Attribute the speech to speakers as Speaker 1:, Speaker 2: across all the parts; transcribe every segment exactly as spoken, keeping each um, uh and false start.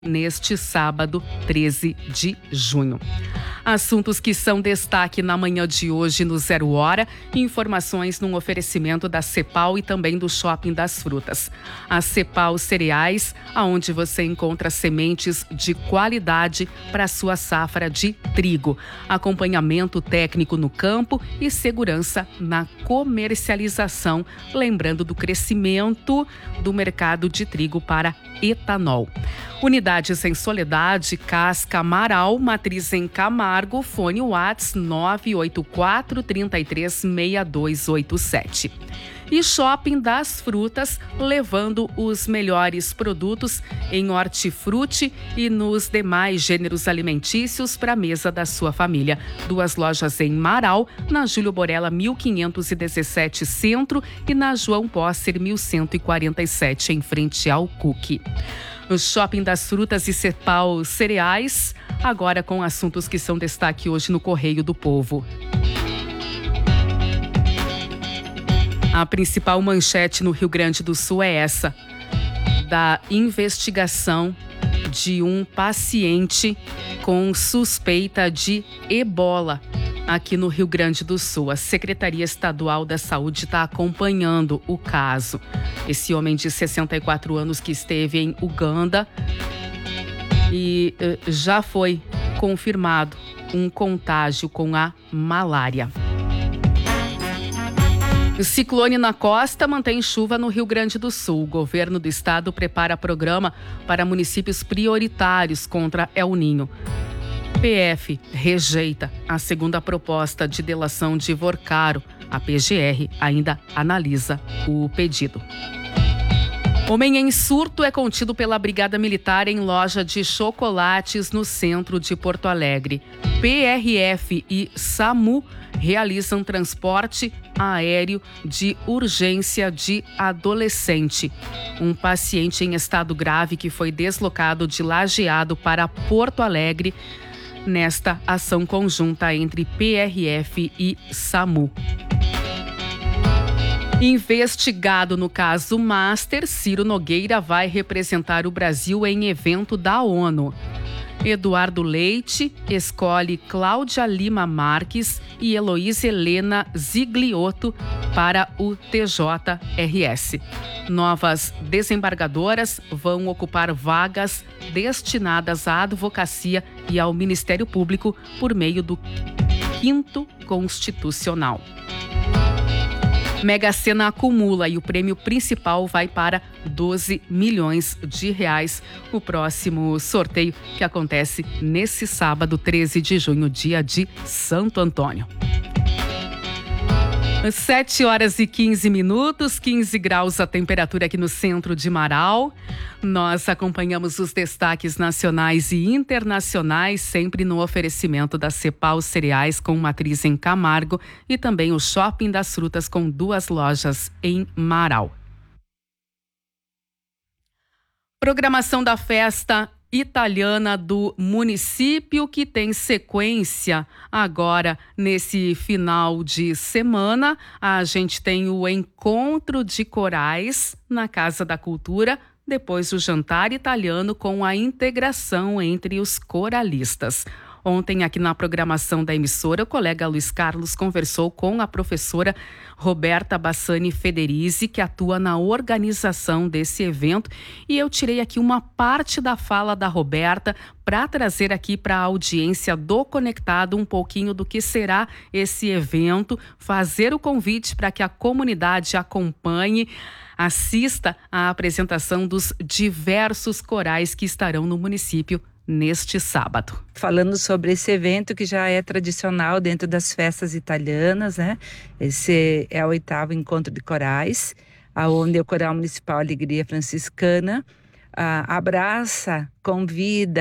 Speaker 1: neste sábado, treze de junho. Assuntos que são destaque na manhã de hoje no Zero Hora, informações num oferecimento da Cepal e também do Shopping das Frutas. A Cepal Cereais, aonde você encontra sementes de qualidade para a sua safra de trigo, acompanhamento técnico no campo e segurança na comercialização, lembrando do crescimento do mercado de trigo para etanol. Unidades em Soledade, Casca, Amaral, Matriz em Camargo, fone WhatsApp nove oito quatro, três três, seis dois oito sete. E Shopping das Frutas, levando os melhores produtos em hortifruti e nos demais gêneros alimentícios para a mesa da sua família. Duas lojas em Marau, na Júlio Borella mil quinhentos e dezessete Centro e na João Posser mil cento e quarenta e sete, em frente ao Cuque. O Shopping das Frutas e Cepal Cereais, agora com assuntos que são destaque hoje no Correio do Povo. A principal manchete no Rio Grande do Sul é essa, da investigação de um paciente com suspeita de ebola aqui no Rio Grande do Sul. A Secretaria Estadual da Saúde está acompanhando o caso. Esse homem de sessenta e quatro anos que esteve em Uganda e eh, já foi confirmado um contágio com a malária. O ciclone na costa mantém chuva no Rio Grande do Sul. O governo do estado prepara programa para municípios prioritários contra El Ninho. P F rejeita a segunda proposta de delação de Vorcaro. A P G R ainda analisa o pedido. Homem em surto é contido pela Brigada Militar em loja de chocolates no centro de Porto Alegre. P R F e SAMU realizam transporte aéreo de urgência de adolescente. Um paciente em estado grave que foi deslocado de Lajeado para Porto Alegre nesta ação conjunta entre P R F e SAMU. Investigado no caso Master, Ciro Nogueira vai representar o Brasil em evento da ONU. Eduardo Leite escolhe Cláudia Lima Marques e Heloísa Helena Zigliotto para o T J R S. Novas desembargadoras vão ocupar vagas destinadas à advocacia e ao Ministério Público por meio do Quinto Constitucional. Mega Sena acumula e o prêmio principal vai para doze milhões de reais. O próximo sorteio que acontece nesse sábado, treze de junho, dia de Santo Antônio. sete horas e quinze minutos, quinze graus a temperatura aqui no centro de Marau. Nós acompanhamos os destaques nacionais e internacionais, sempre no oferecimento da Cepal Cereais, com matriz em Camargo, e também o Shopping das Frutas, com duas lojas em Marau. Programação da festa italiana do município, que tem sequência agora nesse final de semana. A gente tem o encontro de corais na Casa da Cultura, depois o jantar italiano com a integração entre os coralistas. Ontem, aqui na programação da emissora, o colega Luiz Carlos conversou com a professora Roberta Bassani Federizi, que atua na organização desse evento, e eu tirei aqui uma parte da fala da Roberta para trazer aqui para a audiência do Conectado um pouquinho do que será esse evento, fazer o convite para que a comunidade acompanhe, assista à apresentação dos diversos corais que estarão no município neste sábado.
Speaker 2: Falando sobre esse evento que já é tradicional dentro das festas italianas, né? Esse é o oitavo encontro de corais, onde o Coral Municipal Alegria Franciscana ah, abraça, convida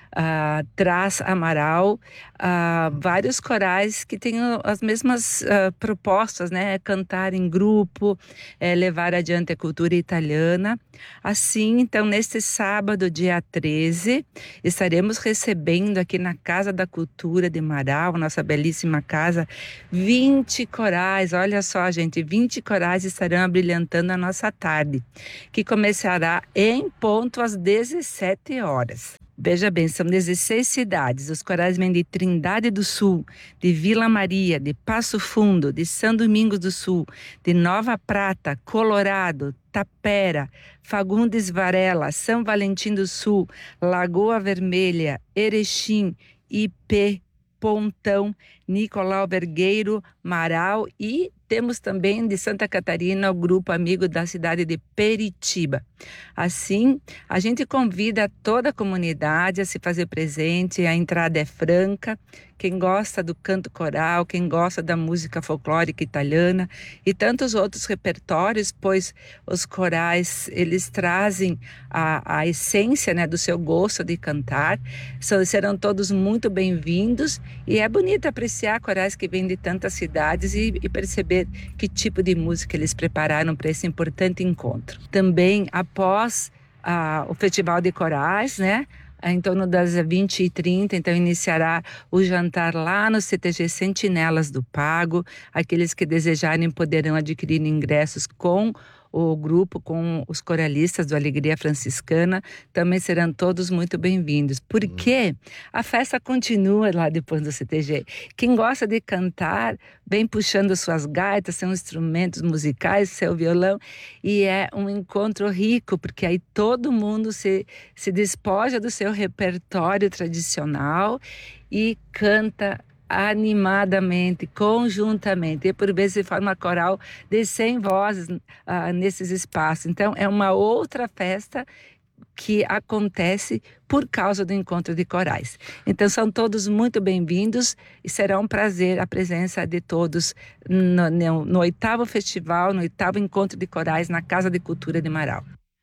Speaker 2: uh, traz Amaral uh, vários corais que têm as mesmas uh, propostas, né? Cantar em grupo, é, levar adiante a cultura italiana. Assim, então, neste sábado, dia treze, estaremos recebendo aqui na Casa da Cultura de Marau, nossa belíssima casa, vinte corais. Olha só, gente, vinte corais estarão abrilhantando a nossa tarde, que começará em ponto às dezessete horas. Veja bem, são dezesseis cidades. Os corais vêm de Trindade do Sul, de Vila Maria, de Passo Fundo, de São Domingos do Sul, de Nova Prata, Colorado, Tapera, Fagundes Varela, São Valentim do Sul, Lagoa Vermelha, Erechim, Ipê, Pontão, Nicolau Vergueiro, Marau e temos também de Santa Catarina o grupo amigo da cidade de Peritiba. Assim, a gente convida toda a comunidade a se fazer presente, a entrada é franca. Quem gosta do canto coral, quem gosta da música folclórica italiana e tantos outros repertórios, pois os corais, eles trazem a, a essência, né, do seu gosto de cantar. So, serão todos muito bem-vindos e é bonito apreciar corais que vêm de tantas cidades e, e perceber que tipo de música eles prepararam para esse importante encontro. Também, após ah, o Festival de Corais, né, em torno das vinte e trinta, então iniciará o jantar lá no C T G Sentinelas do Pago. Aqueles que desejarem poderão adquirir ingressos com o grupo, com os coralistas do Alegria Franciscana, também serão todos muito bem-vindos, porque a festa continua lá depois do C T G. Quem gosta de cantar, vem puxando suas gaitas, seus instrumentos musicais, seu violão, e é um encontro rico, porque aí todo mundo se, se despoja do seu repertório tradicional e canta animadamente, conjuntamente, e por vezes se forma coral de cem vozes uh, nesses espaços. Então é uma outra festa que acontece por causa do encontro de corais. Então são todos muito bem-vindos e será um prazer a presença de todos no, no, no oitavo festival, no oitavo encontro de corais na Casa de Cultura de Marau.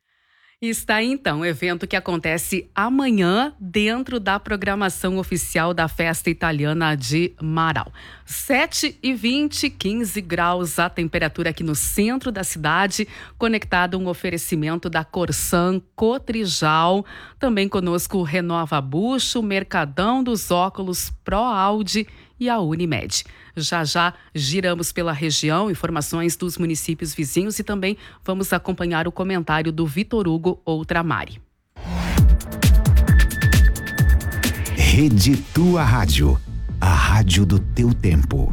Speaker 1: Está então o evento que acontece amanhã dentro da programação oficial da Festa Italiana de Marau. sete e vinte, quinze graus a temperatura aqui no centro da cidade, conectado um oferecimento da Corsan, Cotrijal, também conosco o Renova Bucho, Mercadão dos Óculos, ProAude e a Unimed. Já já giramos pela região, informações dos municípios vizinhos e também vamos acompanhar o comentário do Vitor Hugo Outramari.
Speaker 3: Rede Tua Rádio, a rádio do teu tempo.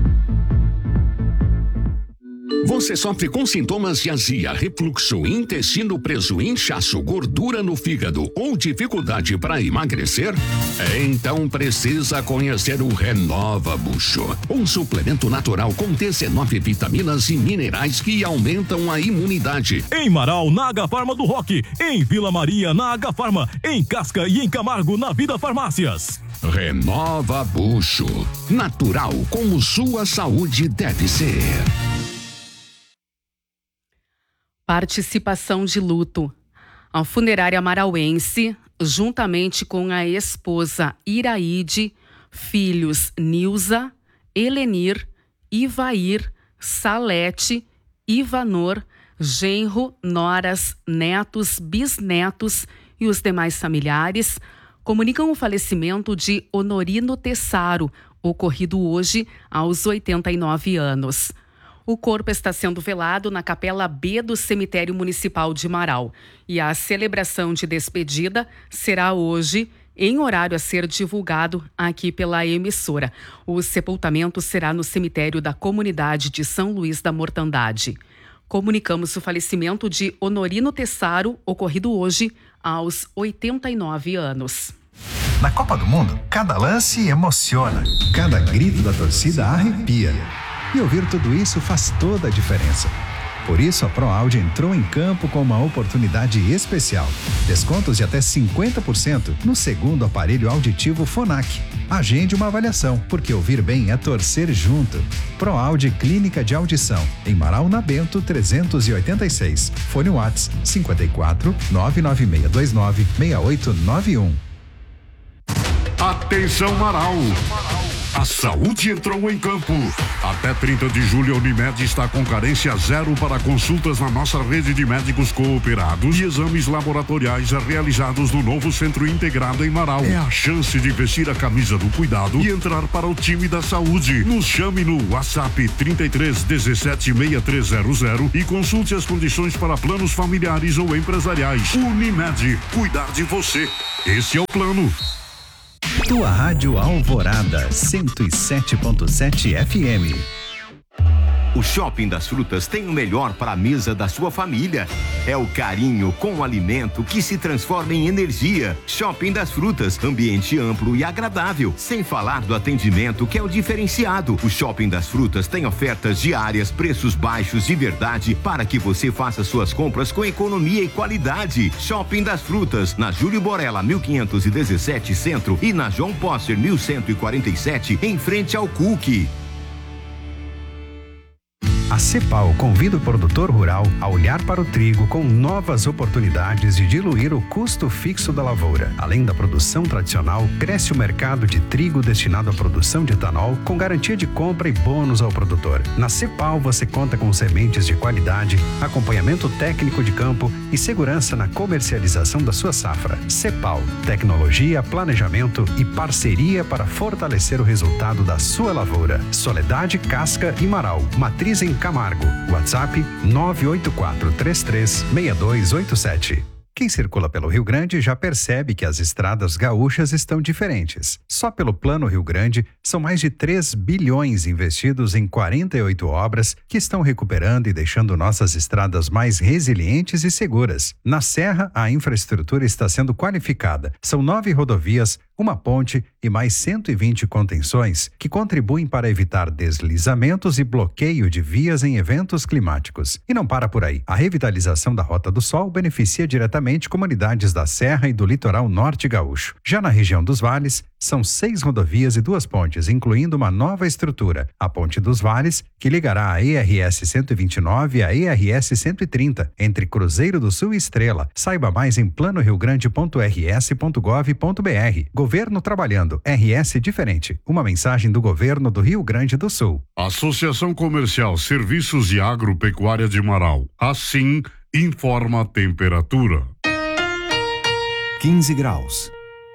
Speaker 3: Você sofre com sintomas de azia, refluxo, intestino preso, inchaço, gordura no fígado ou dificuldade para emagrecer? Então precisa conhecer o Renova Bucho, um suplemento natural com dezenove vitaminas e minerais que aumentam a imunidade.
Speaker 4: Em Marau, na Agafarma do Roque, em Vila Maria, na Agafarma, em Casca e em Camargo, na Vida Farmácias.
Speaker 3: Renova Bucho, natural como sua saúde deve ser.
Speaker 1: Participação de luto. A funerária marauense, juntamente com a esposa Iraide, filhos Nilza, Helenir, Ivair, Salete, Ivanor, genro, noras, netos, bisnetos e os demais familiares, comunicam o falecimento de Honorino Tessaro, ocorrido hoje aos oitenta e nove anos. O corpo está sendo velado na Capela B do Cemitério Municipal de Marau e a celebração de despedida será hoje, em horário a ser divulgado aqui pela emissora. O sepultamento será no cemitério da comunidade de São Luís da Mortandade. Comunicamos o falecimento de Honorino Tessaro, ocorrido hoje aos oitenta e nove anos.
Speaker 5: Na Copa do Mundo, cada lance emociona, cada grito da torcida arrepia. E ouvir tudo isso faz toda a diferença. Por isso, a ProAudio entrou em campo com uma oportunidade especial. Descontos de até cinquenta por cento no segundo aparelho auditivo Phonak. Agende uma avaliação, porque ouvir bem é torcer junto. ProAudio Clínica de Audição, em Marau na Bento trezentos e oitenta e seis. Fone WhatsApp cinquenta e quatro, nove nove seis dois nove, seis oito nove um.
Speaker 3: Atenção, Marau! A saúde entrou em campo. Até trinta de julho, a Unimed está com carência zero para consultas na nossa rede de médicos cooperados e exames laboratoriais realizados no novo Centro Integrado em Marau. É a chance de vestir a camisa do cuidado e entrar para o time da saúde. Nos chame no WhatsApp trinta e três, dezessete, sessenta e três zero zero e consulte as condições para planos familiares ou empresariais. Unimed, cuidar de você. Esse é o plano.
Speaker 5: Tua Rádio Alvorada, cento e sete ponto sete F M.
Speaker 6: O Shopping das Frutas tem o melhor para a mesa da sua família. É o carinho com o alimento que se transforma em energia. Shopping das Frutas, ambiente amplo e agradável. Sem falar do atendimento que é o diferenciado. O Shopping das Frutas tem ofertas diárias, preços baixos de verdade para que você faça suas compras com economia e qualidade. Shopping das Frutas, na Júlio Borella, mil quinhentos e dezessete Centro e na João Posser, mil cento e quarenta e sete, em frente ao Cook.
Speaker 5: A Cepal convida o produtor rural a olhar para o trigo com novas oportunidades de diluir o custo fixo da lavoura. Além da produção tradicional, cresce o mercado de trigo destinado à produção de etanol com garantia de compra e bônus ao produtor. Na Cepal você conta com sementes de qualidade, acompanhamento técnico de campo e segurança na comercialização da sua safra. Cepal, tecnologia, planejamento e parceria para fortalecer o resultado da sua lavoura. Soledade, Casca e Marau. Matriz em Camargo. WhatsApp nove oito quatro três três seis dois oito sete. Quem circula pelo Rio Grande já percebe que as estradas gaúchas estão diferentes. Só pelo Plano Rio Grande, são mais de três bilhões investidos em quarenta e oito obras que estão recuperando e deixando nossas estradas mais resilientes e seguras. Na Serra, a infraestrutura está sendo qualificada. São nove rodovias, uma ponte e mais cento e vinte contenções que contribuem para evitar deslizamentos e bloqueio de vias em eventos climáticos. E não para por aí. A revitalização da Rota do Sol beneficia diretamente comunidades da Serra e do litoral norte gaúcho. Já na região dos Vales, são seis rodovias e duas pontes, incluindo uma nova estrutura, a Ponte dos Vales, que ligará a E R S cento e vinte e nove e a E R S cento e trinta, entre Cruzeiro do Sul e Estrela. Saiba mais em plano rio grande ponto r s ponto gov ponto b r. Governo trabalhando, R S diferente. Uma mensagem do Governo do Rio Grande do Sul.
Speaker 3: Associação Comercial Serviços e Agropecuária de Marau. Assim, informa a temperatura.
Speaker 5: quinze graus.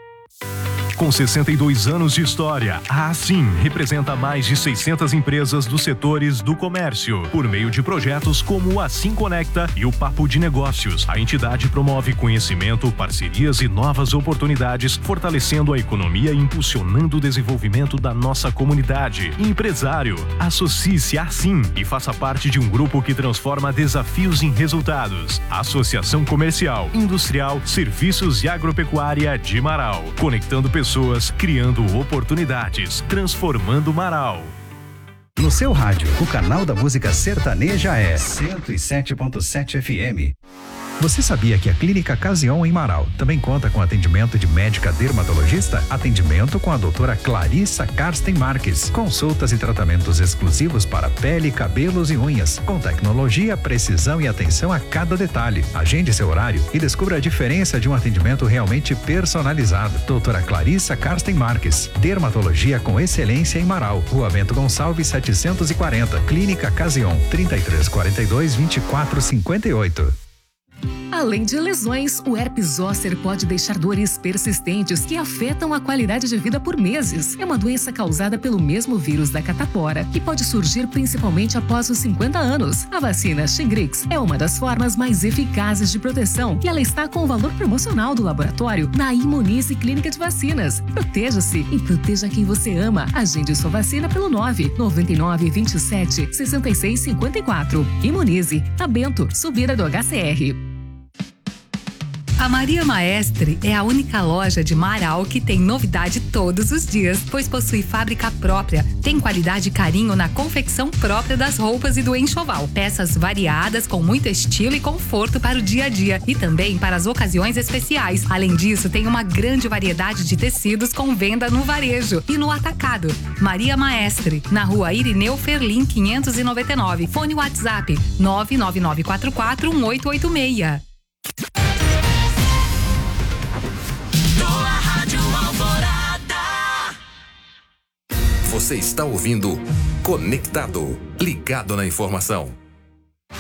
Speaker 4: Com sessenta e dois anos de história, a Assim representa mais de seiscentas empresas dos setores do comércio. Por meio de projetos como o Assim Conecta e o Papo de Negócios, a entidade promove conhecimento, parcerias e novas oportunidades, fortalecendo a economia e impulsionando o desenvolvimento da nossa comunidade. Empresário, associe-se a Assim e faça parte de um grupo que transforma desafios em resultados. Associação Comercial, Industrial, Serviços e Agropecuária de Marau. Conectando pessoas. Pessoas criando oportunidades, transformando Marau.
Speaker 5: No seu rádio, o canal da música sertaneja é cento e sete ponto sete F M. Você sabia que a Clínica Casion em Marau também conta com atendimento de médica dermatologista? Atendimento com a doutora Clarissa Karsten Marques. Consultas e tratamentos exclusivos para pele, cabelos e unhas. Com tecnologia, precisão e atenção a cada detalhe. Agende seu horário e descubra a diferença de um atendimento realmente personalizado. Doutora Clarissa Karsten Marques. Dermatologia com excelência em Marau. Rua Bento Gonçalves setecentos e quarenta. Clínica Casion. trinta e três, quarenta e dois, vinte e quatro, cinquenta e oito.
Speaker 7: Além de lesões, o herpes zoster pode deixar dores persistentes que afetam a qualidade de vida por meses. É uma doença causada pelo mesmo vírus da catapora, que pode surgir principalmente após os cinquenta anos. A vacina Shingrix é uma das formas mais eficazes de proteção e ela está com o valor promocional do laboratório na Imunize Clínica de Vacinas. Proteja-se e proteja quem você ama. Agende sua vacina pelo nove nove nove, vinte e sete, sessenta e seis, cinquenta e quatro. Imunize, a Bento, subida do H C R.
Speaker 8: A Maria Maestre é a única loja de Marau que tem novidade todos os dias, pois possui fábrica própria, tem qualidade e carinho na confecção própria das roupas e do enxoval. Peças variadas com muito estilo e conforto para o dia a dia e também para as ocasiões especiais. Além disso, tem uma grande variedade de tecidos com venda no varejo e no atacado. Maria Maestre, na rua Irineu Ferlin quinhentos e noventa e nove. Fone WhatsApp nove nove nove quatro quatro um oito oito seis.
Speaker 9: Rádio Alvorada. Você está ouvindo Conectado, ligado na informação.